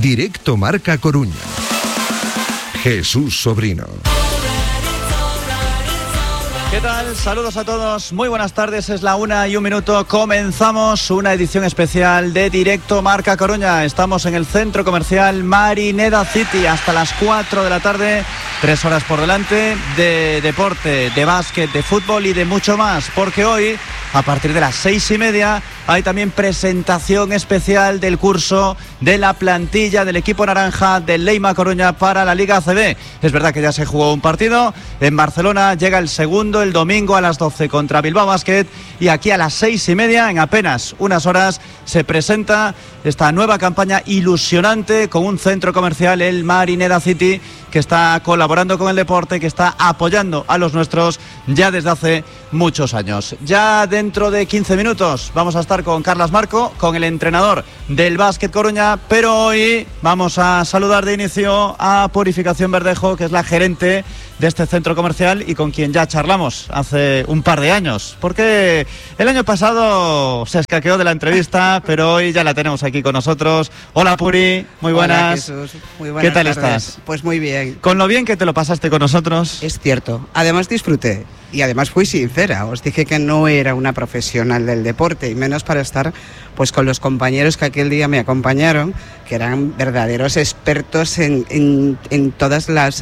Directo Marca Coruña. Jesús Sobrino. ¿Qué tal? Saludos a todos, muy buenas tardes, es la 1:01, comenzamos una edición especial de Directo Marca Coruña. Estamos en el centro comercial Marineda City hasta las 4 de la tarde, 3 horas por delante de deporte, de básquet, de fútbol y de mucho más, porque hoy, a partir de las 6:30, hay también presentación especial del curso de la plantilla del equipo naranja del Leima Coruña para la Liga ACB. Es verdad que ya se jugó un partido en Barcelona, llega el segundo el domingo a las 12 contra Bilbao Basket, y aquí a las 6:30, en apenas unas horas, se presenta esta nueva campaña ilusionante con un centro comercial, el Marineda City, que está colaborando con el deporte, que está apoyando a los nuestros ya desde hace muchos años. Ya dentro de 15 minutos vamos a estar con Carlas Marco, con el entrenador del Básquet Coruña, pero hoy vamos a saludar de inicio a Purificación Verdejo, que es la gerente de este centro comercial y con quien ya charlamos hace un par de años, porque el año pasado se escaqueó de la entrevista, pero hoy ya la tenemos aquí con nosotros. Hola Puri, muy buenas. Hola Jesús, muy buenas. ¿Qué tal tardes. estás? Pues muy bien. Con lo bien que te lo pasaste con nosotros. Es cierto, además disfruté y además fui sincera, os dije que no era una profesional del deporte y menos para estar pues con los compañeros que aquel día me acompañaron, que eran verdaderos expertos en todas las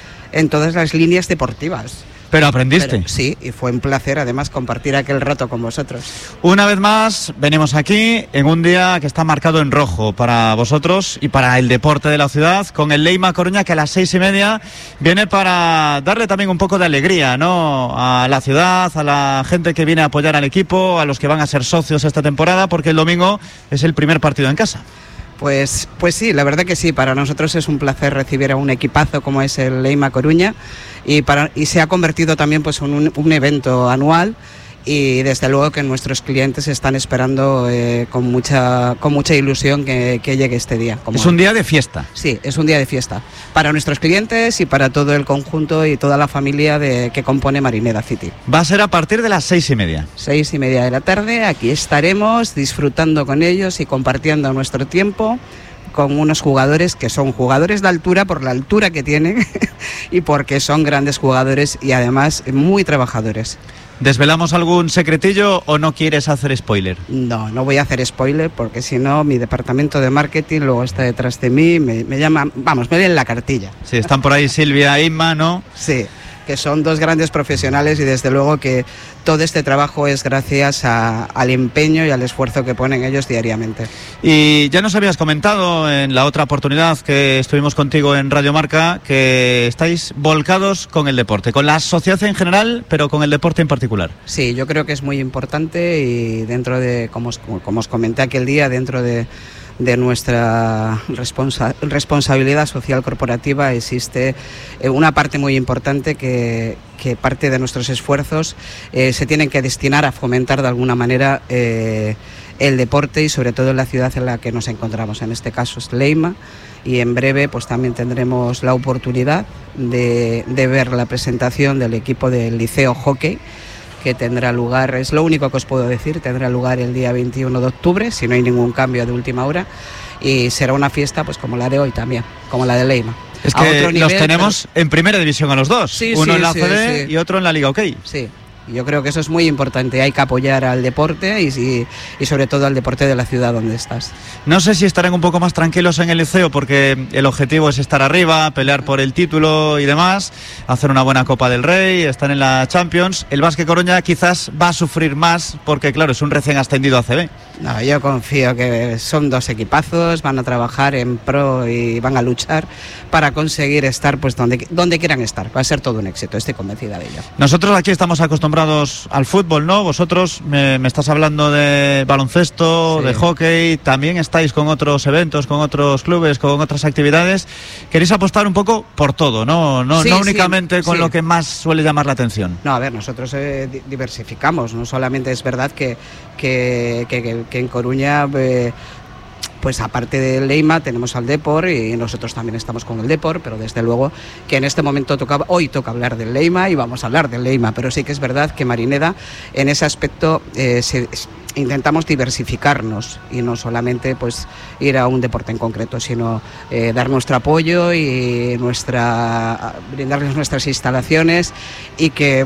líneas deportivas. Pero aprendiste. Pero, sí, y fue un placer además compartir aquel rato con vosotros. Una vez más, venimos aquí en un día que está marcado en rojo para vosotros y para el deporte de la ciudad, con el Leima Coruña, que a las 6:30 viene para darle también un poco de alegría, ¿no?, a la ciudad, a la gente que viene a apoyar al equipo, a los que van a ser socios esta temporada, porque el domingo es el primer partido en casa. Pues sí, la verdad que sí, para nosotros es un placer recibir a un equipazo como es el Leima Coruña y se ha convertido también pues en un evento anual, y desde luego que nuestros clientes están esperando con mucha ilusión que llegue este día. Es un día de fiesta. Sí, es un día de fiesta para nuestros clientes y para todo el conjunto y toda la familia que compone Marineda City. Va a ser a partir de las 6:30. 6:30 de la tarde, aquí estaremos disfrutando con ellos y compartiendo nuestro tiempo con unos jugadores que son jugadores de altura por la altura que tienen y porque son grandes jugadores y además muy trabajadores. ¿Desvelamos algún secretillo o no quieres hacer spoiler? No voy a hacer spoiler porque si no mi departamento de marketing luego está detrás de mí, me llaman, me leen la cartilla. Sí, están por ahí Silvia e Inma, ¿no? Sí, que son dos grandes profesionales y desde luego que todo este trabajo es gracias al empeño y al esfuerzo que ponen ellos diariamente. Y ya nos habías comentado en la otra oportunidad que estuvimos contigo en Radio Marca que estáis volcados con el deporte, con la sociedad en general, pero con el deporte en particular. Sí, yo creo que es muy importante y dentro de, como os comenté aquel día, dentro de nuestra responsabilidad social corporativa existe una parte muy importante que parte de nuestros esfuerzos se tienen que destinar a fomentar de alguna manera el deporte y sobre todo en la ciudad en la que nos encontramos, en este caso es Leima, y en breve pues también tendremos la oportunidad de ver la presentación del equipo del Liceo Hockey, que tendrá lugar, es lo único que os puedo decir, tendrá lugar el día 21 de octubre, si no hay ningún cambio de última hora, y será una fiesta pues como la de hoy también, como la de Leima. Es que los tenemos en primera división a los dos, sí, uno sí, en la sí, ACB sí. Y otro en la Liga OK. Sí, yo creo que eso es muy importante, hay que apoyar al deporte y sobre todo al deporte de la ciudad donde estás. No sé si estarán un poco más tranquilos en el Liceo porque el objetivo es estar arriba, pelear por el título y demás, hacer una buena Copa del Rey, estar en la Champions. El Básquet Coruña quizás va a sufrir más porque claro, es un recién ascendido a ACB. No, yo confío que son dos equipazos, van a trabajar en pro y van a luchar para conseguir estar pues donde quieran estar. Va a ser todo un éxito, estoy convencida de ello. Nosotros aquí estamos acostumbrados al fútbol, ¿no? Vosotros me estás hablando de baloncesto, sí, de hockey, también estáis con otros eventos, con otros clubes, con otras actividades. Queréis apostar un poco por todo, ¿no? No, sí, no únicamente sí, con lo que más suele llamar la atención. No, a ver, nosotros diversificamos, no solamente es verdad que en Coruña pues aparte del Leima tenemos al Depor y nosotros también estamos con el Depor, pero desde luego que en este momento hoy toca hablar del Leima y vamos a hablar del Leima, pero sí que es verdad que Marineda en ese aspecto intentamos diversificarnos y no solamente pues ir a un deporte en concreto, sino dar nuestro apoyo y brindarles nuestras instalaciones y que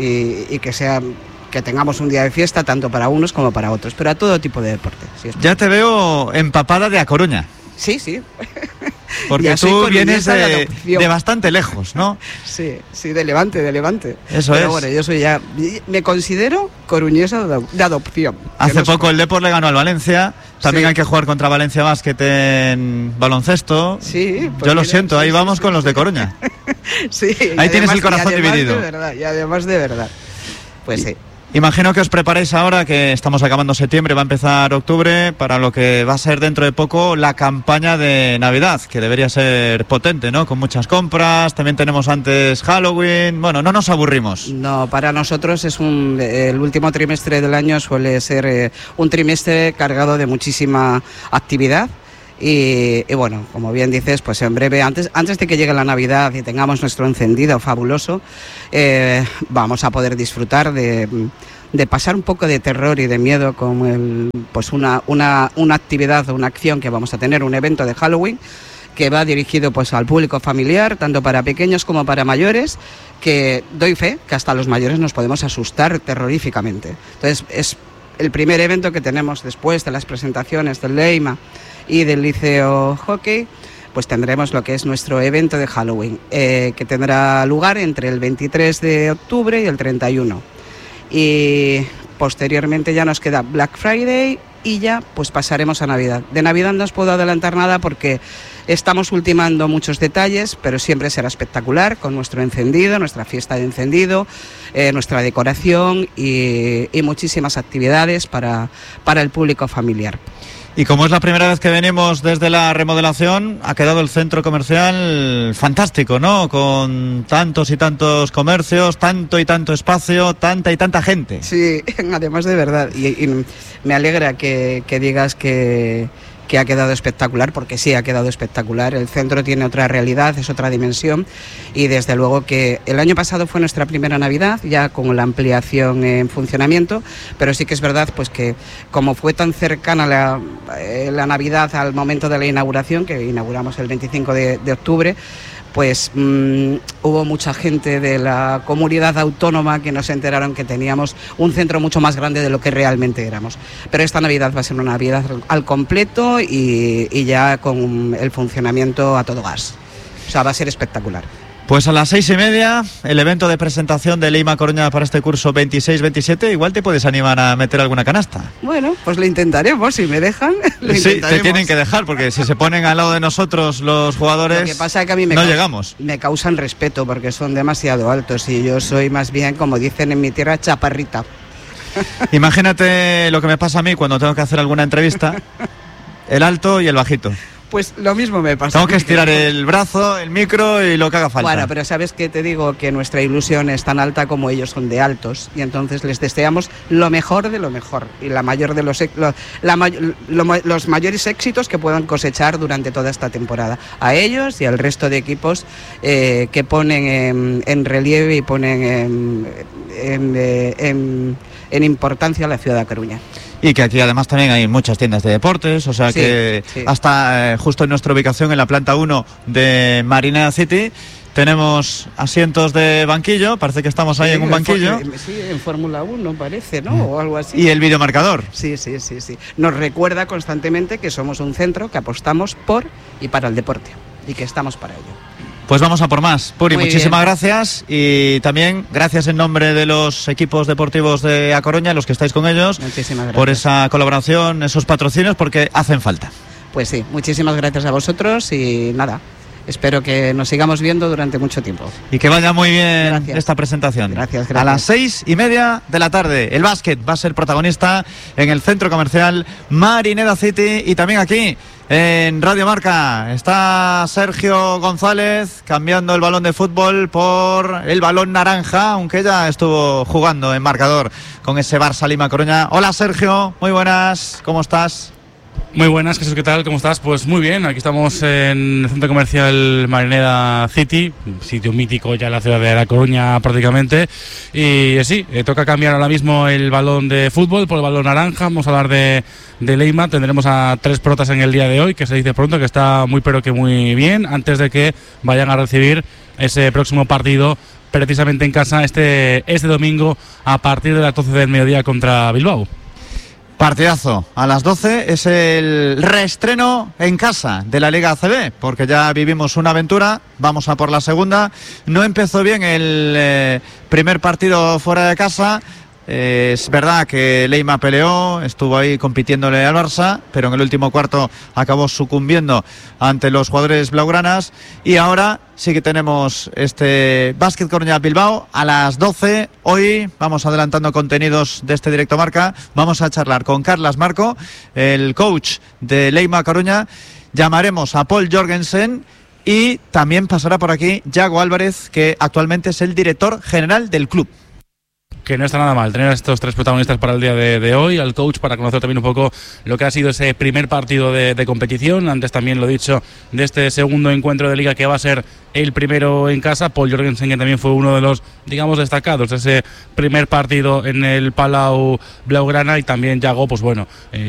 que tengamos un día de fiesta tanto para unos como para otros, pero a todo tipo de deporte. Ya te veo empapada de A Coruña. Sí. Porque tú vienes de bastante lejos, ¿no? Sí, de Levante. Eso pero es. Bueno, yo me considero coruñesa de adopción. Hace poco el Depor le ganó al Valencia. También hay que jugar contra Valencia Basket en baloncesto. Sí. Pues yo lo siento, ahí vamos con los de Coruña. Sí. Ahí tienes el corazón dividido. Y además de verdad. Pues sí. Imagino que os preparéis ahora, que estamos acabando septiembre, va a empezar octubre, para lo que va a ser dentro de poco la campaña de Navidad, que debería ser potente, ¿no? Con muchas compras, también tenemos antes Halloween. Bueno, no nos aburrimos. No, para nosotros el último trimestre del año suele ser un trimestre cargado de muchísima actividad. Y bueno, como bien dices, pues en breve, antes de que llegue la Navidad y tengamos nuestro encendido fabuloso, vamos a poder disfrutar de pasar un poco de terror y de miedo con una actividad o una acción que vamos a tener, un evento de Halloween que va dirigido pues al público familiar, tanto para pequeños como para mayores, que doy fe que hasta los mayores nos podemos asustar terroríficamente. Entonces es el primer evento que tenemos después de las presentaciones del Leima y del Liceo Hockey, pues tendremos lo que es nuestro evento de Halloween, que tendrá lugar entre el 23 de octubre y el 31. Y posteriormente ya nos queda Black Friday y ya pues pasaremos a Navidad. De Navidad no os puedo adelantar nada porque estamos ultimando muchos detalles, pero siempre será espectacular con nuestro encendido, nuestra fiesta de encendido, nuestra decoración y muchísimas actividades para el público familiar. Y como es la primera vez que venimos desde la remodelación, ha quedado el centro comercial fantástico, ¿no? Con tantos y tantos comercios, tanto y tanto espacio, tanta y tanta gente. Sí, además de verdad. Y me alegra que digas que ha quedado espectacular, porque sí, ha quedado espectacular. El centro tiene otra realidad, es otra dimensión, y desde luego que el año pasado fue nuestra primera Navidad, ya con la ampliación en funcionamiento, pero sí que es verdad pues que como fue tan cercana la Navidad al momento de la inauguración, que inauguramos el 25 de octubre, pues hubo mucha gente de la comunidad autónoma que nos enteraron que teníamos un centro mucho más grande de lo que realmente éramos. Pero esta Navidad va a ser una Navidad al completo y ya con el funcionamiento a todo gas. O sea, va a ser espectacular. Pues a las 6:30, el evento de presentación de Leima Coruña para este curso 26-27, igual te puedes animar a meter alguna canasta. Bueno, pues lo intentaremos, si me dejan. Sí, te tienen que dejar, porque si se ponen al lado de nosotros los jugadores, lo que pasa es que a mí llegamos. Me causan respeto porque son demasiado altos y yo soy más bien, como dicen en mi tierra, chaparrita. Imagínate lo que me pasa a mí cuando tengo que hacer alguna entrevista, el alto y el bajito. Pues lo mismo me pasa. Tengo que estirar el brazo, el micro y lo que haga falta. Bueno, pero ¿sabes qué te digo? Que nuestra ilusión es tan alta como ellos son de altos. Y entonces les deseamos lo mejor de lo mejor. Y los mayores éxitos que puedan cosechar durante toda esta temporada. A ellos y al resto de equipos que ponen en relieve y ponen en importancia a la ciudad de Coruña. Y que aquí además también hay muchas tiendas de deportes, o sea que hasta justo en nuestra ubicación en la planta 1 de Marineda City tenemos asientos de banquillo, parece que estamos ahí en un banquillo. Sí, en Fórmula 1 parece, ¿no? O algo así. Y el videomarcador. Sí. Nos recuerda constantemente que somos un centro que apostamos por y para el deporte y que estamos para ello. Pues vamos a por más. Puri, Muy muchísimas bien. Gracias y también gracias en nombre de los equipos deportivos de A Coruña, los que estáis con ellos, Muchísimas gracias. por esa colaboración, esos patrocinios, porque hacen falta. Pues sí, muchísimas gracias a vosotros y nada, espero que nos sigamos viendo durante mucho tiempo. Y que vaya muy bien Gracias. esta presentación. Gracias. A las 6:30 de la tarde, el básquet va a ser protagonista en el centro comercial Marineda City y también aquí en Radio Marca. Está Sergio González cambiando el balón de fútbol por el balón naranja, aunque ya estuvo jugando en marcador con ese Barça Lima Coruña. Hola Sergio, muy buenas, ¿cómo estás? Muy buenas, Jesús, ¿qué tal? ¿Cómo estás? Pues muy bien, aquí estamos en el centro comercial Marineda City, sitio mítico ya en la ciudad de La Coruña prácticamente. Y sí, toca cambiar ahora mismo el balón de fútbol por el balón naranja. Vamos a hablar de Leima. Tendremos a 3 protas en el día de hoy, que se dice pronto, que está muy pero que muy bien, antes de que vayan a recibir ese próximo partido precisamente en casa este domingo a partir de las 12 del mediodía contra Bilbao. Partidazo, a las 12 es el reestreno en casa de la Liga ACB, porque ya vivimos una aventura, vamos a por la segunda. No empezó bien el primer partido fuera de casa. Es verdad que Leima peleó, estuvo ahí compitiéndole al Barça, pero en el último cuarto acabó sucumbiendo ante los jugadores blaugranas. Y ahora sí que tenemos este Básquet Coruña Bilbao a las 12. Hoy vamos adelantando contenidos de este Directo Marca. Vamos a charlar con Carlas Marco, el coach de Leima Coruña. Llamaremos a Paul Jorgensen y también pasará por aquí Yago Álvarez, que actualmente es el director general del club. Que no está nada mal tener a estos 3 protagonistas para el día de hoy, al coach, para conocer también un poco lo que ha sido ese primer partido de competición. Antes también lo he dicho, de este segundo encuentro de liga que va a ser el primero en casa. Paul Jorgensen, que también fue uno de los, digamos, destacados de ese primer partido en el Palau Blaugrana, y también Yago, pues bueno,